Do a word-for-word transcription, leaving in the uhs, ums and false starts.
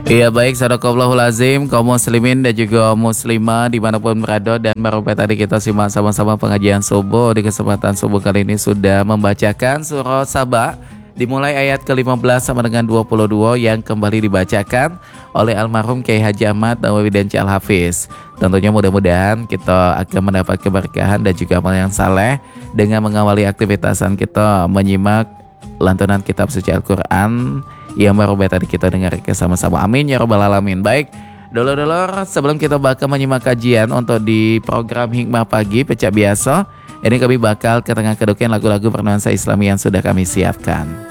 Iya baik, sadaqallahul azim, kaum muslimin dan juga muslimah dimanapun berada, dan baru tadi kita simak sama-sama pengajian subuh. Di kesempatan subuh kali ini sudah membacakan surah Saba dimulai ayat ke lima belas sama dengan dua puluh dua yang kembali dibacakan oleh almarhum Kiai Haji Ahmad Nawawi dan Al Hafiz. Tentunya mudah-mudahan kita akan mendapat keberkahan dan juga amal yang saleh dengan mengawali aktivitasan kita menyimak lantunan kitab suci Al-Quran yang baru tadi kita dengar sama-sama. Amin ya rabbal alamin. Baik, dulur-dulur, sebelum kita bakal menyimak kajian untuk di program Hikmah Pagi Pecah Biasa, ini kami bakal ke tengah kedukian lagu-lagu bernuansa Islami yang sudah kami siapkan.